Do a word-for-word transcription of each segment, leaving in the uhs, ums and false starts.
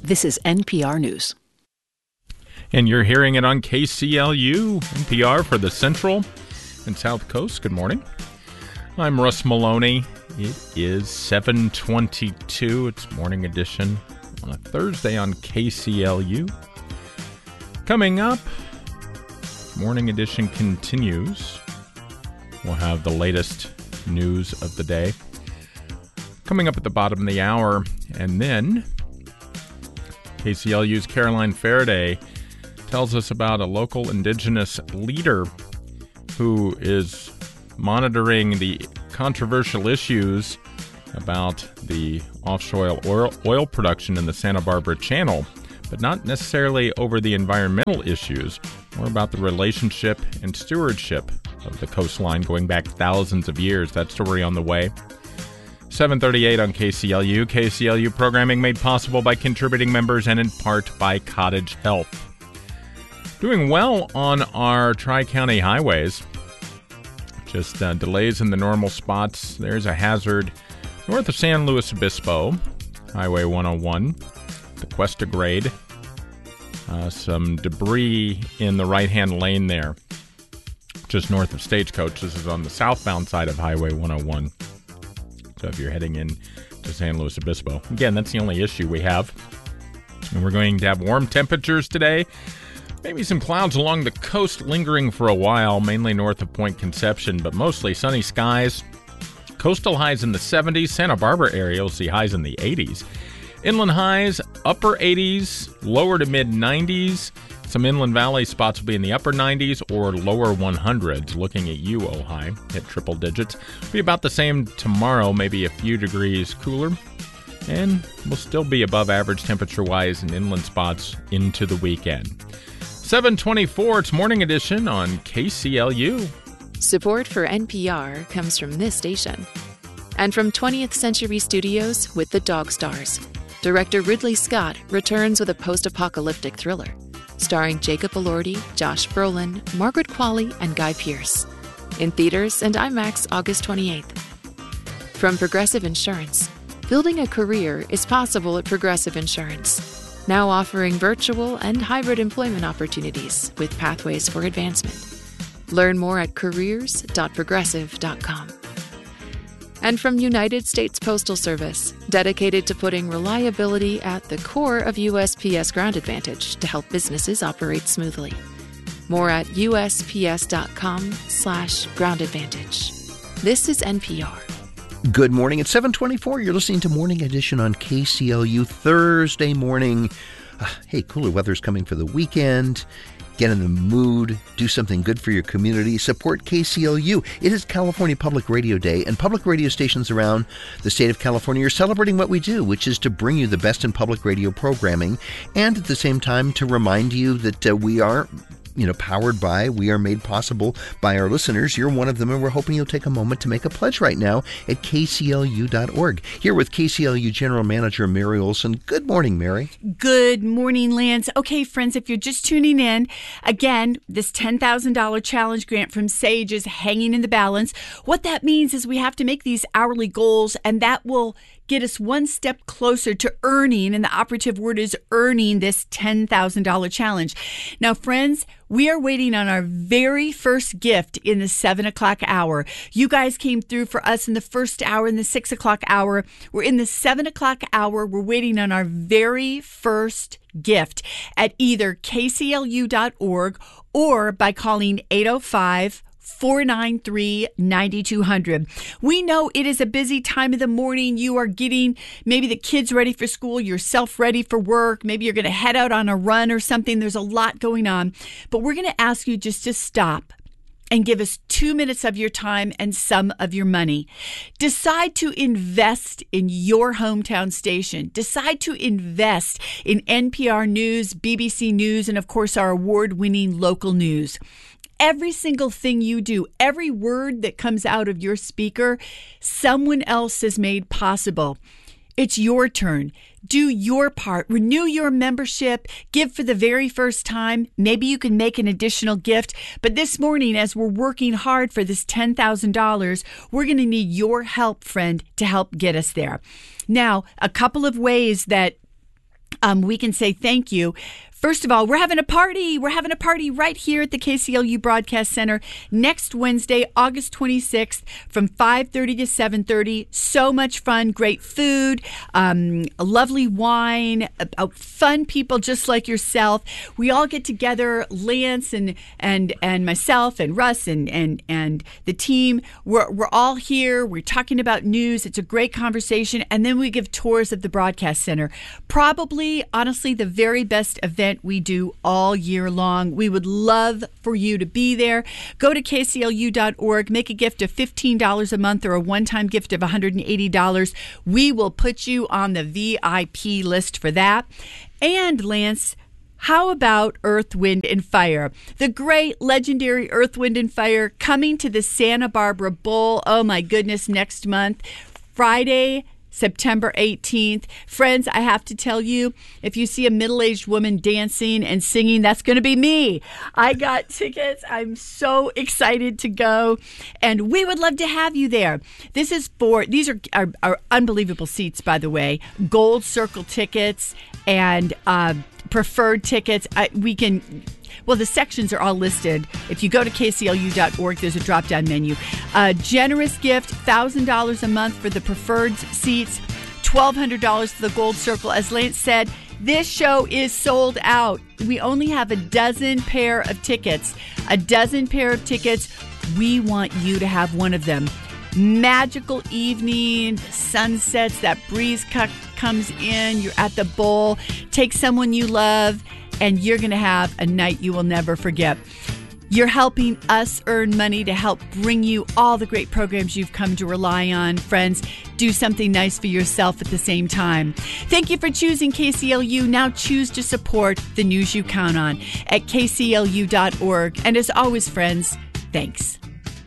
This is N P R News. And you're hearing it on K C L U, N P R for the Central and South Coast. Good morning. I'm Russ Maloney. It is seven twenty-two. It's morning edition on a Thursday on K C L U. Coming up, morning edition continues. We'll have the latest news of the day coming up at the bottom of the hour. And then K C L U's Caroline Faraday tells us about a local indigenous leader who is monitoring the controversial issues about the offshore oil, oil production in the Santa Barbara Channel, but not necessarily over the environmental issues, more about the relationship and stewardship of the coastline going back thousands of years. That story on the way. seven thirty-eight on K C L U. K C L U programming made possible by contributing members and in part by Cottage Health. Doing well on our Tri-County highways. Just uh, delays in the normal spots. There's a hazard north of San Luis Obispo, Highway one oh one, the Cuesta grade. Uh, some debris in the right-hand lane there, just north of Stagecoach. This is on the southbound side of Highway one oh one. So if you're heading in to San Luis Obispo. Again, that's the only issue we have. And we're going to have warm temperatures today. Maybe some clouds along the coast lingering for a while, mainly north of Point Conception, but mostly sunny skies. Coastal highs in the seventies. Santa Barbara area will see highs in the eighties. Inland highs, upper eighties, lower to mid nineties. Some inland valley spots will be in the upper nineties or lower one hundreds. Looking at you, Ojai, hit triple digits. Be about the same tomorrow, maybe a few degrees cooler. And we'll still be above average temperature-wise in inland spots into the weekend. seven twenty-four, it's Morning Edition on K C L U. Support for N P R comes from this station. And from twentieth Century Studios with The Dog Stars. Director Ridley Scott returns with a post-apocalyptic thriller. Starring Jacob Elordi, Josh Brolin, Margaret Qualley, and Guy Pearce. In theaters and IMAX August twenty-eighth. From Progressive Insurance. Building a career is possible at Progressive Insurance. Now offering virtual and hybrid employment opportunities with pathways for advancement. Learn more at careers dot progressive dot com. And from United States Postal Service, dedicated to putting reliability at the core of U S P S Ground Advantage to help businesses operate smoothly. More at U S P S dot com slash ground advantage. This is N P R. Good morning. It's seven twenty-four. You're listening to Morning Edition on K C L U Thursday morning. Uh, hey, cooler weather's coming for the weekend. Get in the mood, do something good for your community, support K C L U. It is California Public Radio Day, and public radio stations around the state of California are celebrating what we do, which is to bring you the best in public radio programming, and at the same time to remind you that uh, we are you know, powered by, we are made possible by our listeners. You're one of them, and we're hoping you'll take a moment to make a pledge right now at K C L U dot org. Here with K C L U General Manager Mary Olson. Good morning, Mary. Good morning, Lance. Okay, friends, if you're just tuning in, again, this ten thousand dollars challenge grant from SAGE is hanging in the balance. What that means is we have to make these hourly goals, and that will get us one step closer to earning, and the operative word is earning, this ten thousand dollars challenge. Now, friends, we are waiting on our very first gift in the seven o'clock hour. You guys came through for us in the first hour, in the six o'clock hour. We're in the seven o'clock hour. We're waiting on our very first gift at either K C L U dot org or by calling eight oh five, four nine three, nine two zero zero. We know it is a busy time of the morning. You are getting maybe the kids ready for school, yourself ready for work. Maybe you're going to head out on a run or something. There's a lot going on. But we're going to ask you just to stop and give us two minutes of your time and some of your money. Decide to invest in your hometown station. Decide to invest in N P R News, B B C News, and of course our award-winning local news. Every single thing you do, every word that comes out of your speaker, someone else has made possible. It's your turn. Do your part. Renew your membership. Give for the very first time. Maybe you can make an additional gift. But this morning, as we're working hard for this ten thousand dollars, we're going to need your help, friend, to help get us there. Now, a couple of ways that um, we can say thank you. First of all, we're having a party. We're having a party right here at the K C L U Broadcast Center next Wednesday, August twenty-sixth from five thirty to seven thirty. So much fun, great food, um, a lovely wine, uh, uh, fun people just like yourself. We all get together, Lance and and and myself and Russ and and and the team. We're we're all here. We're talking about news. It's a great conversation, and then we give tours of the Broadcast Center. Probably, honestly, the very best event we do all year long. We would love for you to be there. Go to K C L U dot org, make a gift of fifteen dollars a month or a one-time gift of one hundred eighty dollars. We will put you on the V I P list for that. And Lance, how about Earth, Wind, and Fire? The great legendary Earth, Wind, and Fire coming to the Santa Barbara Bowl. Oh my goodness, next month, Friday, September eighteenth. Friends, I have to tell you, if you see a middle-aged woman dancing and singing, that's going to be me. I got tickets. I'm so excited to go, and we would love to have you there. This is for, these are, are, are unbelievable seats, by the way, Gold Circle tickets and uh, preferred tickets. I, we can... Well, the sections are all listed. If you go to K C L U dot org, there's a drop-down menu. A generous gift, one thousand dollars a month for the preferred seats, twelve hundred dollars for the Gold Circle. As Lance said, this show is sold out. We only have a dozen pair of tickets. A dozen pair of tickets. We want you to have one of them. Magical evening, sunsets, that breeze cu- comes in, you're at the bowl. Take someone you love, and you're going to have a night you will never forget. You're helping us earn money to help bring you all the great programs you've come to rely on. Friends, do something nice for yourself at the same time. Thank you for choosing K C L U. Now choose to support the news you count on at K C L U dot org. And as always, friends, thanks.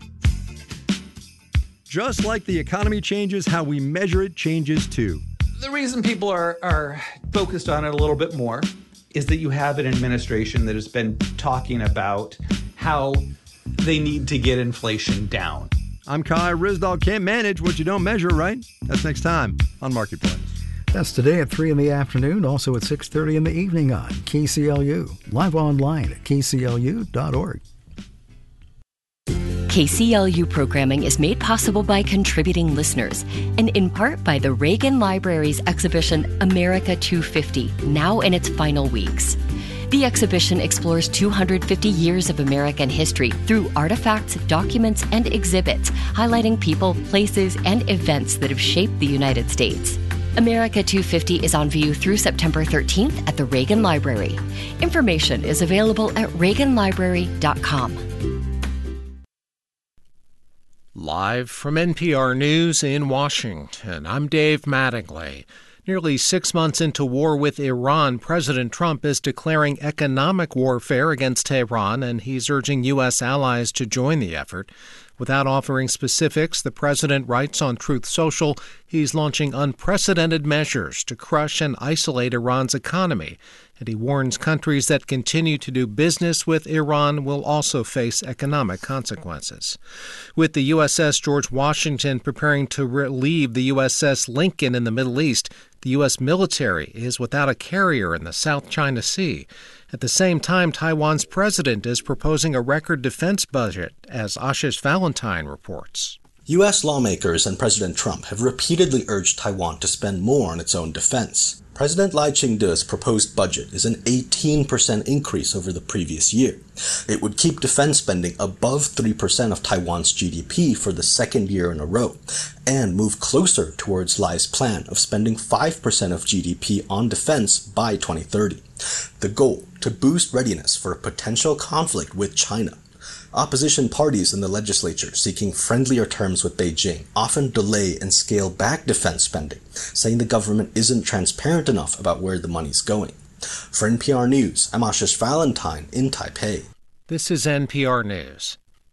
Just like the economy changes, how we measure it changes too. The reason people are, are focused on it a little bit more is that you have an administration that has been talking about how they need to get inflation down. I'm Kai Ryssdal. Can't manage what you don't measure, right? That's next time on Marketplace. That's today at three in the afternoon, also at six thirty in the evening on K C L U. Live online at K C L U dot org. K C L U programming is made possible by contributing listeners, and in part by the Reagan Library's exhibition America two fifty, now in its final weeks. The exhibition explores two hundred fifty years of American history through artifacts, documents, and exhibits, highlighting people, places, and events that have shaped the United States. America two fifty is on view through September thirteenth at the Reagan Library. Information is available at reagan library dot com. Live from N P R News in Washington, I'm Dave Mattingly. Nearly six months into war with Iran, President Trump is declaring economic warfare against Tehran, and he's urging U S allies to join the effort. Without offering specifics, the president writes on Truth Social he's launching unprecedented measures to crush and isolate Iran's economy, and he warns countries that continue to do business with Iran will also face economic consequences. With the U S S George Washington preparing to relieve the U S S Lincoln in the Middle East, the U S military is without a carrier in the South China Sea. At the same time, Taiwan's president is proposing a record defense budget, as Ashish Valentine reports. U S lawmakers and President Trump have repeatedly urged Taiwan to spend more on its own defense. President Lai Ching-te's proposed budget is an eighteen percent increase over the previous year. It would keep defense spending above three percent of Taiwan's G D P for the second year in a row, and move closer towards Lai's plan of spending five percent of G D P on defense by twenty thirty. The goal, to boost readiness for a potential conflict with China. Opposition parties in the legislature seeking friendlier terms with Beijing often delay and scale back defense spending, saying the government isn't transparent enough about where the money's going. For N P R News, I'm Ashish Valentine in Taipei. This is N P R News.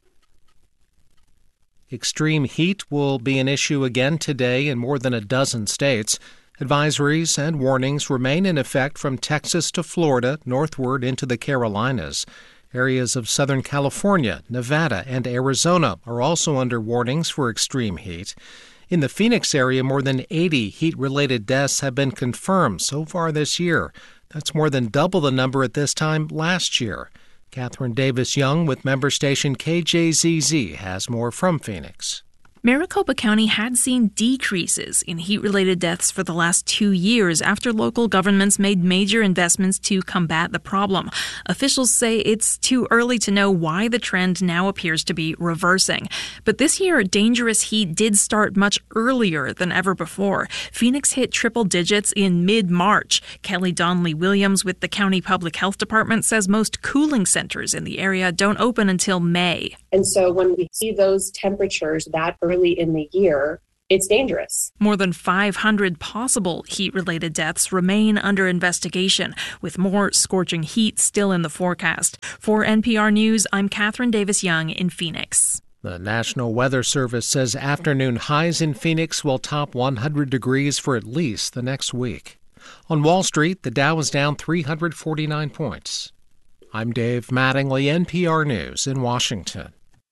Extreme heat will be an issue again today in more than a dozen states. Advisories and warnings remain in effect from Texas to Florida, northward into the Carolinas. Areas of Southern California, Nevada, and Arizona are also under warnings for extreme heat. In the Phoenix area, more than eighty heat-related deaths have been confirmed so far this year. That's more than double the number at this time last year. Catherine Davis-Young with member station K J Z Z has more from Phoenix. Maricopa County had seen decreases in heat-related deaths for the last two years after local governments made major investments to combat the problem. Officials say it's too early to know why the trend now appears to be reversing. But this year, dangerous heat did start much earlier than ever before. Phoenix hit triple digits in mid-March. Kelly Donnelly-Williams with the County Public Health Department says most cooling centers in the area don't open until May. And so when we see those temperatures that early in the year, it's dangerous. More than five hundred possible heat-related deaths remain under investigation, with more scorching heat still in the forecast. For N P R News, I'm Catherine Davis-Young in Phoenix. The National Weather Service says afternoon highs in Phoenix will top one hundred degrees for at least the next week. On Wall Street, the Dow is down three hundred forty-nine points. I'm Dave Mattingly, N P R News in Washington.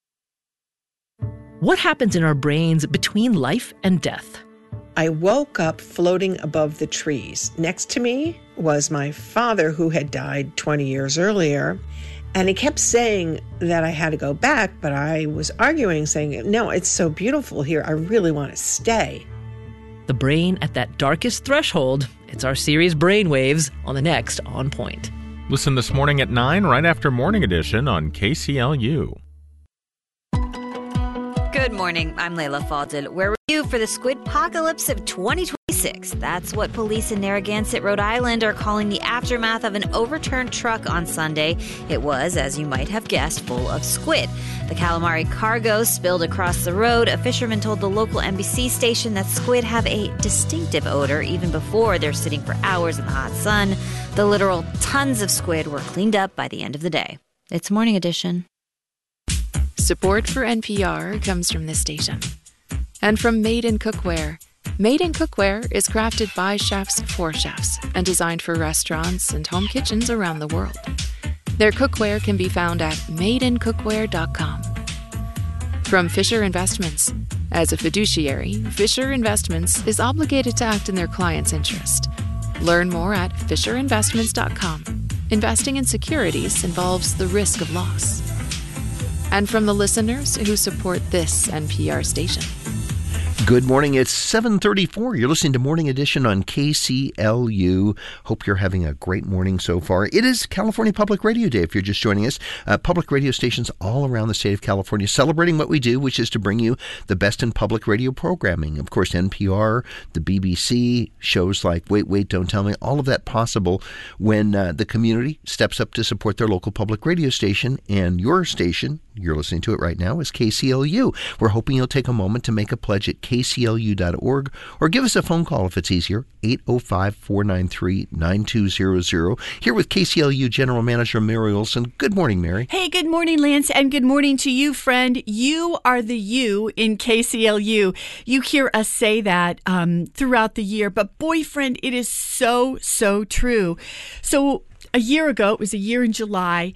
What happens in our brains between life and death? I woke up floating above the trees. Next to me was my father, who had died twenty years earlier. And he kept saying that I had to go back, but I was arguing, saying, no, it's so beautiful here. I really want to stay. The brain at that darkest threshold. It's our series Brainwaves on the next On Point. Listen this morning at nine, right after Morning Edition on K C L U. Good morning. I'm Layla Fadil. We're with you for the Squidpocalypse of twenty twenty-six. That's what police in Narragansett, Rhode Island are calling the aftermath of an overturned truck on Sunday. It was, as you might have guessed, full of squid. The calamari cargo spilled across the road. A fisherman told the local N B C station that squid have a distinctive odor even before they're sitting for hours in the hot sun. The literal tons of squid were cleaned up by the end of the day. It's Morning Edition. Support for N P R comes from this station. And from Made in Cookware. Made in Cookware is crafted by chefs for chefs and designed for restaurants and home kitchens around the world. Their cookware can be found at made in cookware dot com. From Fisher Investments. As a fiduciary, Fisher Investments is obligated to act in their client's interest. Learn more at fisher investments dot com. Investing in securities involves the risk of loss. And from the listeners who support this N P R station. Good morning. It's seven thirty-four. You're listening to Morning Edition on K C L U. Hope you're having a great morning so far. It is California Public Radio Day if you're just joining us. Uh, public radio stations all around the state of California celebrating what we do, which is to bring you the best in public radio programming. Of course, N P R, the B B C, shows like Wait, Wait, Don't Tell Me, all of that possible when uh, the community steps up to support their local public radio station. And your station, you're listening to it right now, is K C L U. We're hoping you'll take a moment to make a pledge at K C L U dot org or give us a phone call if it's easier, eight oh five, four nine three, nine two zero zero. Here with K C L U General Manager Mary Olson. Good morning, Mary. Hey, good morning, Lance, and good morning to you, friend. You are the you in K C L U. You hear us say that um, throughout the year, but boyfriend, it is so, so true. So a year ago, it was a year in July,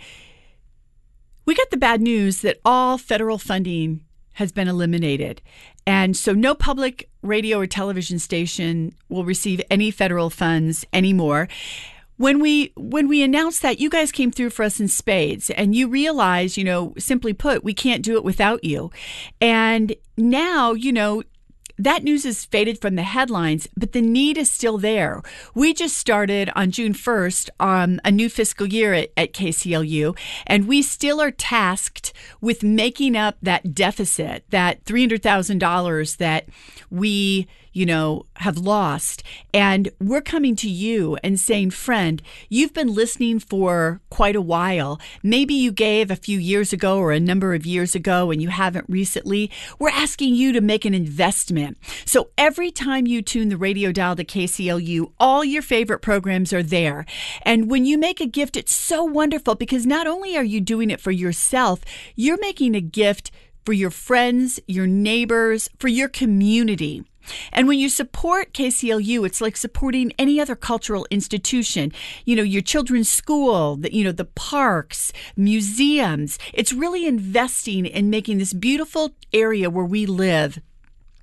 we got the bad news that all federal funding has been eliminated. And so no public radio or television station will receive any federal funds anymore. When we when we announced that, you guys came through for us in spades, and you realize, you know, simply put, we can't do it without you. And now, you know, that news has faded from the headlines, but the need is still there. We just started on June first um, a new fiscal year at, at K C L U, and we still are tasked with making up that deficit, that three hundred thousand dollars that we, you know, have lost. And we're coming to you and saying, friend, you've been listening for quite a while. Maybe you gave a few years ago or a number of years ago and you haven't recently. We're asking you to make an investment. So every time you tune the radio dial to K C L U, all your favorite programs are there. And when you make a gift, it's so wonderful because not only are you doing it for yourself, you're making a gift for your friends, your neighbors, for your community. And when you support K C L U, it's like supporting any other cultural institution. You know, your children's school, the, you know, the parks, museums. It's really investing in making this beautiful area where we live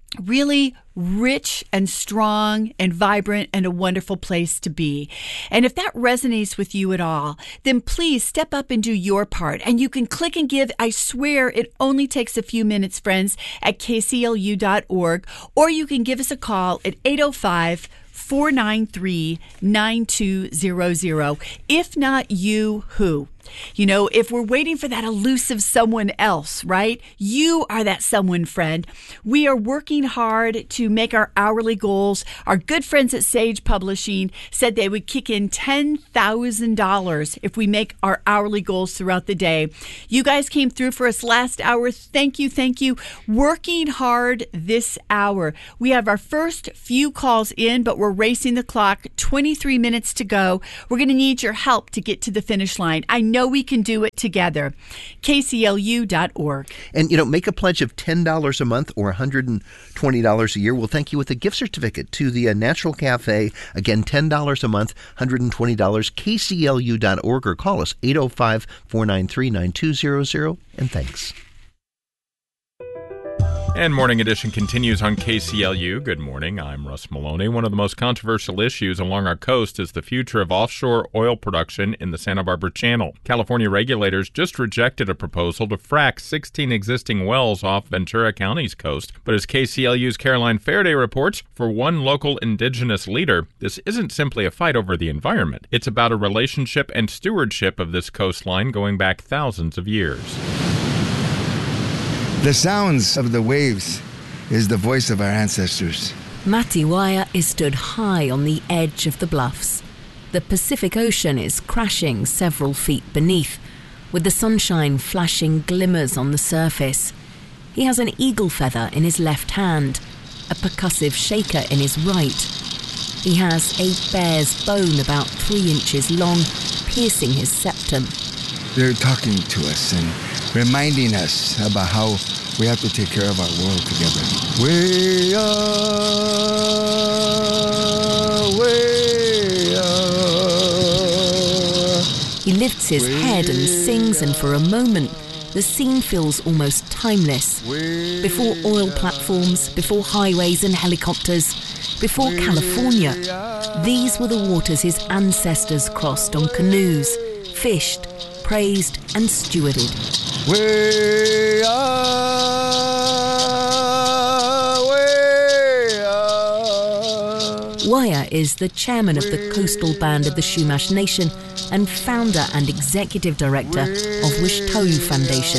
really rich and strong and vibrant and a wonderful place to be. And if that resonates with you at all, then please step up and do your part. And you can click and give. I swear it only takes a few minutes, friends, at K C L U dot org. Or you can give us a call at eight oh five, four nine three, nine two zero zero. If not you, who? You know, if we're waiting for that elusive someone else, right? You are that someone, friend. We are working hard to make our hourly goals. Our good friends at Sage Publishing said they would kick in ten thousand dollars if we make our hourly goals throughout the day. You guys came through for us last hour. Thank you, thank you. Working hard this hour. We have our first few calls in, but we're racing the clock. twenty-three minutes to go. We're going to need your help to get to the finish line. I know we can do it together. K C L U dot org. And, you know, make a pledge of ten dollars a month or one hundred twenty dollars a year. We'll thank you with a gift certificate to the uh, Natural Cafe. Again, ten dollars a month, one hundred twenty dollars. K C L U dot org or call us eight oh five, four nine three, nine two zero zero. And thanks. And Morning Edition continues on K C L U. Good morning. I'm Russ Maloney. One of the most controversial issues along our coast is the future of offshore oil production in the Santa Barbara Channel. California regulators just rejected a proposal to frack sixteen existing wells off Ventura County's coast. But as K C L U's Caroline Faraday reports, for one local indigenous leader, this isn't simply a fight over the environment. It's about a relationship and stewardship of this coastline going back thousands of years. The sounds of the waves is the voice of our ancestors. Mati Waya is stood high on the edge of the bluffs. The Pacific Ocean is crashing several feet beneath, with the sunshine flashing glimmers on the surface. He has an eagle feather in his left hand, a percussive shaker in his right. He has a bear's bone about three inches long, piercing his septum. They're talking to us and reminding us about how we have to take care of our world together. Way up, way up. He lifts his head and sings, and for a moment, the scene feels almost timeless. Before oil platforms, before highways and helicopters, before California, these were the waters his ancestors crossed on canoes, fished, praised and stewarded. Way up, way up. Waya is the chairman of the coastal band of the Chumash Nation and founder and executive director of Wishtoyu Foundation.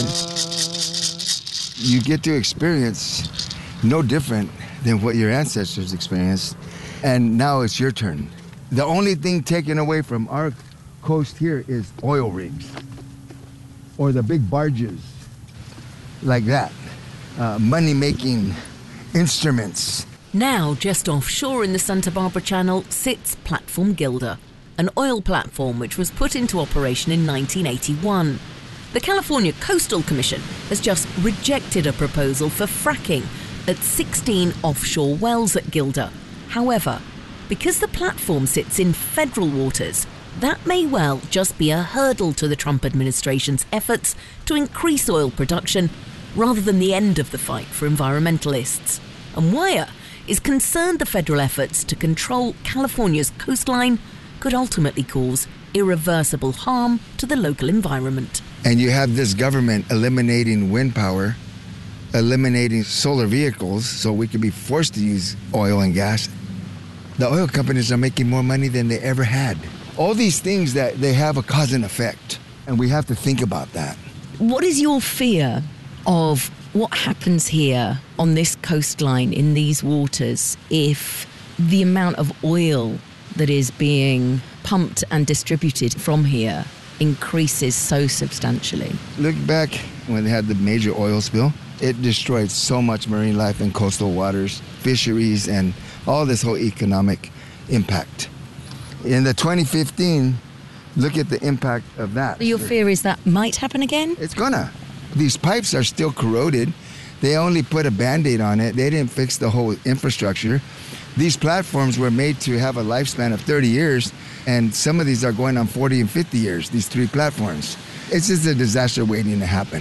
You get to experience no different than what your ancestors experienced, and now it's your turn. The only thing taken away from our coast here is oil rigs or the big barges like that, uh, money-making instruments. Now, just offshore in the Santa Barbara Channel sits Platform Gilder, an oil platform which was put into operation in nineteen eighty-one. The California Coastal Commission has just rejected a proposal for fracking at sixteen offshore wells at Gilder. However, because the platform sits in federal waters, that may well just be a hurdle to the Trump administration's efforts to increase oil production rather than the end of the fight for environmentalists. And Waya is concerned the federal efforts to control California's coastline could ultimately cause irreversible harm to the local environment. And you have this government eliminating wind power, eliminating solar vehicles so we could be forced to use oil and gas. The oil companies are making more money than they ever had. All these things that they have a cause and effect, and we have to think about that. What is your fear of what happens here on this coastline in these waters if the amount of oil that is being pumped and distributed from here increases so substantially? Look back when they had the major oil spill. It destroyed so much marine life in coastal waters, fisheries, and all this whole economic impact. In the twenty fifteen, look at the impact of that. Your fear is that might happen again? It's gonna. These pipes are still corroded. They only put a Band-Aid on it. They didn't fix the whole infrastructure. These platforms were made to have a lifespan of thirty years, and some of these are going on forty and fifty years, these three platforms. It's just a disaster waiting to happen.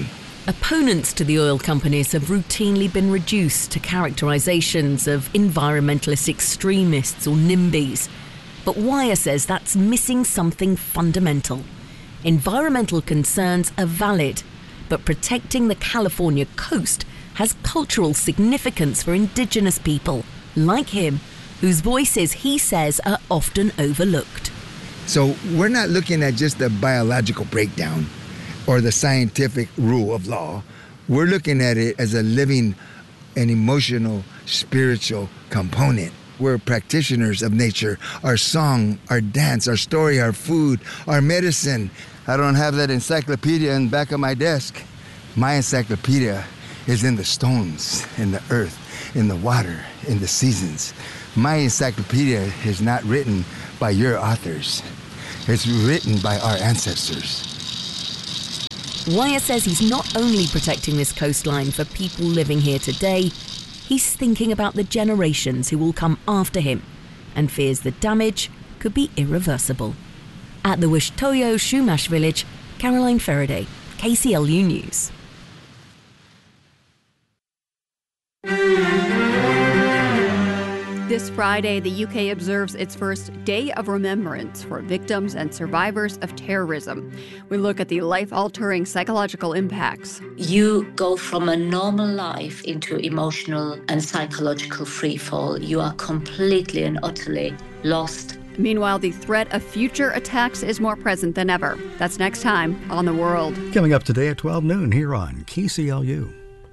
Opponents to the oil companies have routinely been reduced to characterizations of environmentalist extremists or NIMBYs. But Wire says that's missing something fundamental. Environmental concerns are valid, but protecting the California coast has cultural significance for indigenous people, like him, whose voices, he says, are often overlooked. So we're not looking at just the biological breakdown or the scientific rule of law. We're looking at it as a living and emotional, spiritual component. We're practitioners of nature, our song, our dance, our story, our food, our medicine. I don't have that encyclopedia in the back of my desk. My encyclopedia is in the stones, in the earth, in the water, in the seasons. My encyclopedia is not written by your authors. It's written by our ancestors. Wire says he's not only protecting this coastline for people living here today, he's thinking about the generations who will come after him and fears the damage could be irreversible. At the Wishtoyo Shumash village, Caroline Faraday, K C L U News. This Friday, the U K observes its first Day of Remembrance for victims and survivors of terrorism. We look at the life-altering psychological impacts. You go from a normal life into emotional and psychological freefall. You are completely and utterly lost. Meanwhile, the threat of future attacks is more present than ever. That's next time on The World. Coming up today at twelve noon here on K C L U.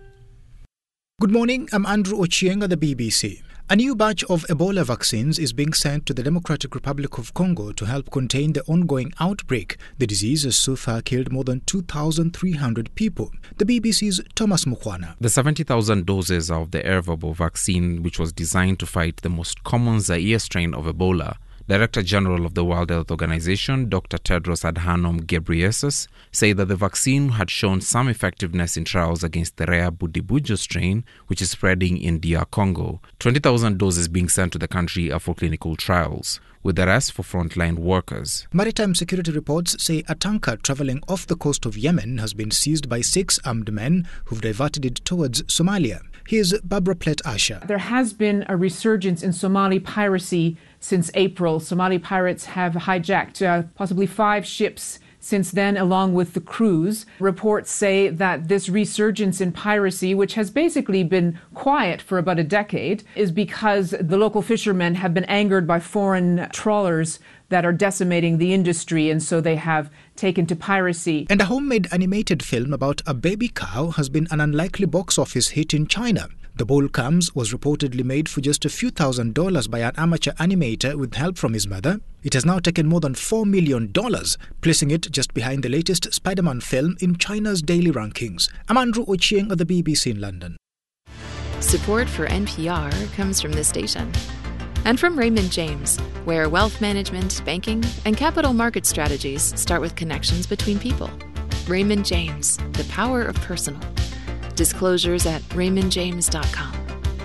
Good morning, I'm Andrew Ochieng of the B B C. A new batch of Ebola vaccines is being sent to the Democratic Republic of Congo to help contain the ongoing outbreak. The disease has so far killed more than two thousand three hundred people. The B B C's Thomas Mukwana. The seventy thousand doses of the Ervebo vaccine, which was designed to fight the most common Zaire strain of Ebola, Director General of the World Health Organization, Doctor Tedros Adhanom Ghebreyesus, said that the vaccine had shown some effectiveness in trials against the rare Budibujo strain, which is spreading in D R Congo. twenty thousand doses being sent to the country are for clinical trials, with the rest for frontline workers. Maritime security reports say a tanker traveling off the coast of Yemen has been seized by six armed men who've diverted it towards Somalia. Here's Barbara Plett-Asher. There has been a resurgence in Somali piracy since April. Somali pirates have hijacked uh, possibly five ships since then, along with the crews. Reports say that this resurgence in piracy, which has basically been quiet for about a decade, is because the local fishermen have been angered by foreign trawlers that are decimating the industry, and so they have taken to piracy. And a homemade animated film about a baby cow has been an unlikely box office hit in China. The Bull Comes was reportedly made for just a few thousand dollars by an amateur animator with help from his mother. It has now taken more than four million dollars, placing it just behind the latest Spider-Man film in China's daily rankings. I'm Andrew Ochieng of the B B C in London. Support for N P R comes from this station and from Raymond James, where wealth management, banking, and capital market strategies start with connections between people. Raymond James, the power of personal. Disclosures at raymond james dot com.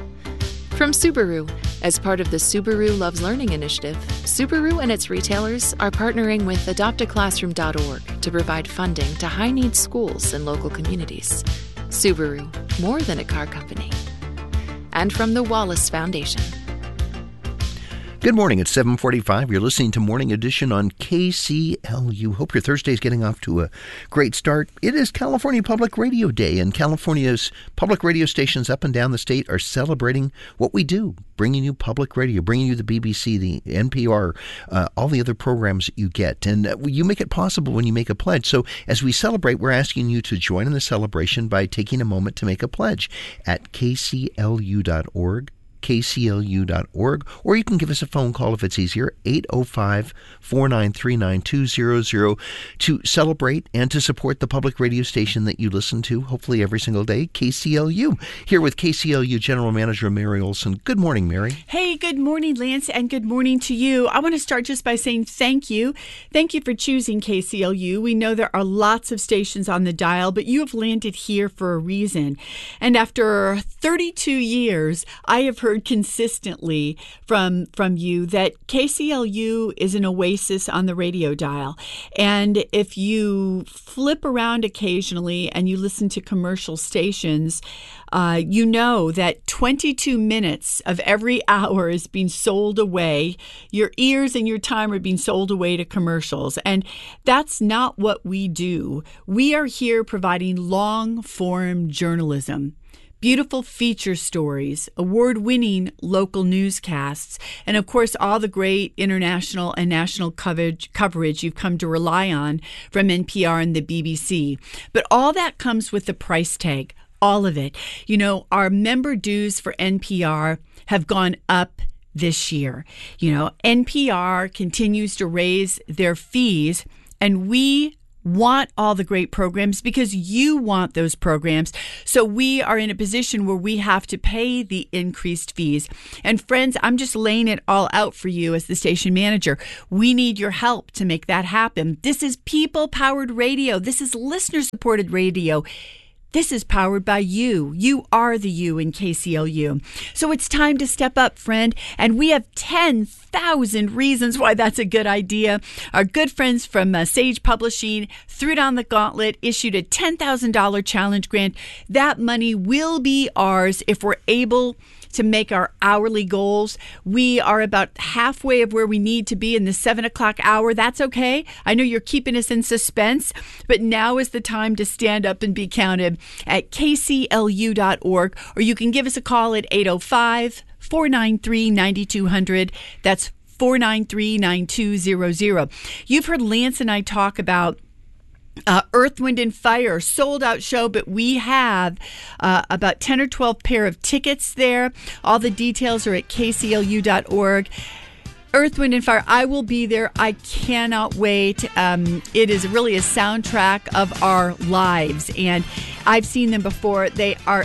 From Subaru, as part of the Subaru Loves Learning initiative, Subaru and its retailers are partnering with adopt a classroom dot org to provide funding to high-needs schools and local communities. Subaru, more than a car company. And from the Wallace Foundation. Good morning. It's seven forty-five. You're listening to Morning Edition on K C L U. Hope your Thursday's getting off to a great start. It is California Public Radio Day, and California's public radio stations up and down the state are celebrating what we do, bringing you public radio, bringing you the B B C, the N P R, uh, all the other programs that you get. And uh, you make it possible when you make a pledge. So as we celebrate, we're asking you to join in the celebration by taking a moment to make a pledge at k c l u dot org. k c l u dot org, or you can give us a phone call if it's easier, eight oh five, four nine three, nine two zero zero, to celebrate and to support the public radio station that you listen to, hopefully every single day, K C L U. Here with K C L U General Manager Mary Olson. Good morning, Mary. Hey, good morning, Lance, and good morning to you. I want to start just by saying thank you. Thank you for choosing K C L U. We know there are lots of stations on the dial, but you have landed here for a reason. And after thirty-two years, I have heard heard consistently from from you that K C L U is an oasis on the radio dial. And if you flip around occasionally and you listen to commercial stations, uh, you know that twenty-two minutes of every hour is being sold away. Your ears and your time are being sold away to commercials. And that's not what we do. We are here providing long-form journalism. Beautiful feature stories, award-winning local newscasts, and of course, all the great international and national coverage, coverage you've come to rely on from N P R and the B B C. But all that comes with the price tag, all of it. You know, our member dues for N P R have gone up this year. You know, N P R continues to raise their fees, and we want all the great programs because you want those programs. So we are in a position where we have to pay the increased fees. And friends, I'm just laying it all out for you as the station manager. We need your help to make that happen. This is people-powered radio. This is listener-supported radio. This is powered by you. You are the you in K C L U. So it's time to step up, friend. And we have ten thousand reasons why that's a good idea. Our good friends from uh, Sage Publishing threw down the gauntlet, issued a ten thousand dollars challenge grant. That money will be ours if we're able to make our hourly goals. We are about halfway of where we need to be in the seven o'clock hour. That's okay. I know you're keeping us in suspense, but now is the time to stand up and be counted at K C L U dot org, or you can give us a call at eight oh five, four nine three, nine two hundred. That's four nine three, nine two hundred. You've heard Lance and I talk about Uh, Earth, Wind, and Fire, sold out show, but we have uh, about ten or twelve pair of tickets there. All the details are at K C L U dot org. Earth, Wind, and Fire, I will be there. I cannot wait. Um, it is really a soundtrack of our lives, and I've seen them before. They are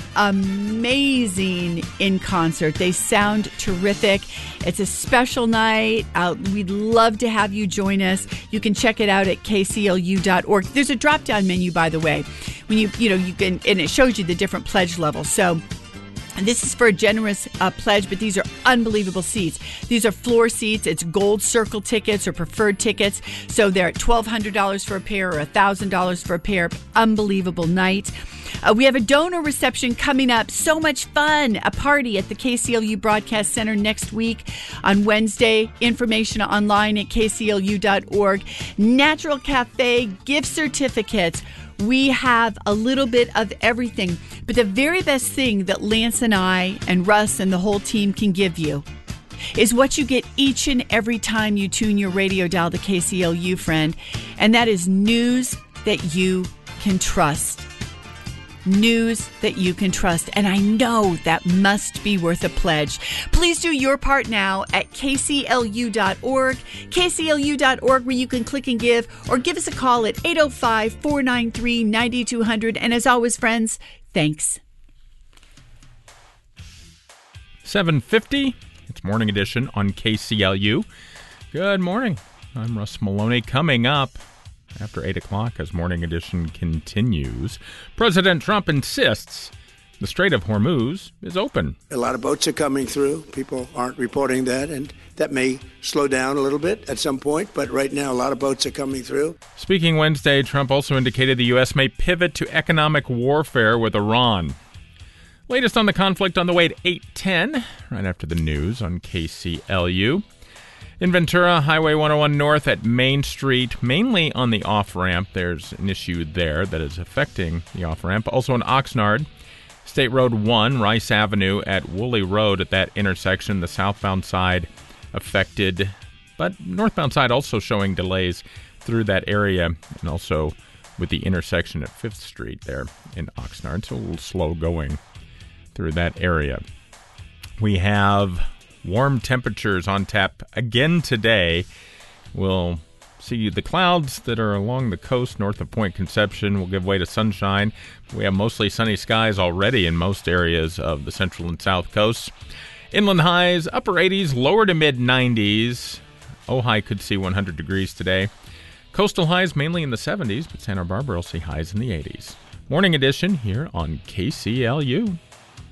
amazing in concert. They sound terrific. It's a special night. Uh, we'd love to have you join us. You can check it out at K C L U dot org. There's a drop-down menu, by the way, when you you know you can, and it shows you the different pledge levels. So. And this is for a generous uh, pledge, but these are unbelievable seats. These are floor seats. It's gold circle tickets or preferred tickets. So they're at twelve hundred dollars for a pair or one thousand dollars for a pair. Unbelievable night. Uh, we have a donor reception coming up. So much fun. A party at the K C L U Broadcast Center next week on Wednesday. Information online at K C L U dot org. Natural Cafe gift certificates. We have a little bit of everything. But the very best thing that Lance and I and Russ and the whole team can give you is what you get each and every time you tune your radio dial to K C L U, friend. And that is news that you can trust. News that you can trust. And I know that must be worth a pledge. Please do your part now at K C L U dot org, K C L U dot org, where you can click and give, or give us a call at eight oh five, four nine three, nine two hundred. And as always, friends, thanks. seven fifty, it's Morning Edition on K C L U. Good morning. I'm Russ Maloney. Coming up after eight o'clock as Morning Edition continues, President Trump insists the Strait of Hormuz is open. A lot of boats are coming through. People aren't reporting that, and that may slow down a little bit at some point, but right now a lot of boats are coming through. Speaking Wednesday, Trump also indicated the U S may pivot to economic warfare with Iran. Latest on the conflict on the way at eight ten, right after the news on K C L U. In Ventura, Highway one oh one North at Main Street, mainly on the off-ramp. There's an issue there that is affecting the off-ramp. Also in Oxnard, State Road one, Rice Avenue at Woolley Road at that intersection. The southbound side affected, but northbound side also showing delays through that area, and also with the intersection at fifth Street there in Oxnard. So a little slow going through that area. We have warm temperatures on tap again today. We'll see the clouds that are along the coast north of Point Conception will give way to sunshine. We have mostly sunny skies already in most areas of the central and south coasts. Inland highs, upper eighties, lower to mid nineties. Ojai could see one hundred degrees today. Coastal highs mainly in the seventies, but Santa Barbara will see highs in the eighties. Morning Edition here on K C L U.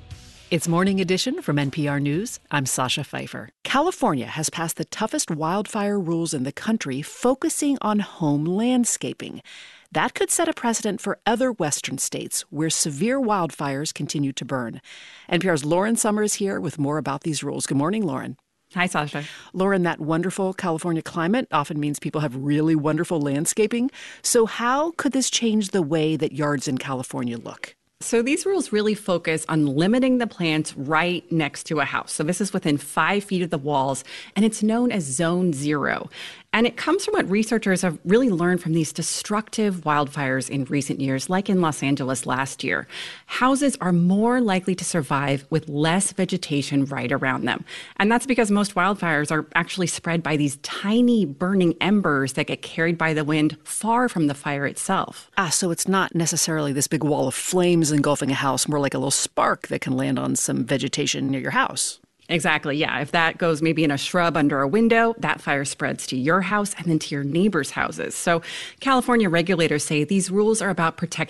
It's Morning Edition from N P R News. I'm Sasha Pfeiffer. California has passed the toughest wildfire rules in the country, focusing on home landscaping. That could set a precedent for other western states where severe wildfires continue to burn. N P R's Lauren Summers here with more about these rules. Good morning, Lauren. Hi, Sasha. Lauren, that wonderful California climate often means people have really wonderful landscaping. So how could this change the way that yards in California look? So these rules really focus on limiting the plants right next to a house. So this is within five feet of the walls, and it's known as Zone Zero. And it comes from what researchers have really learned from these destructive wildfires in recent years, like in Los Angeles last year. Houses are more likely to survive with less vegetation right around them. And that's because most wildfires are actually spread by these tiny burning embers that get carried by the wind far from the fire itself. Ah, so it's not necessarily this big wall of flames engulfing a house, more like a little spark that can land on some vegetation near your house. Exactly, yeah. If that goes maybe in a shrub under a window, that fire spreads to your house and then to your neighbors' houses. So California regulators say these rules are about protecting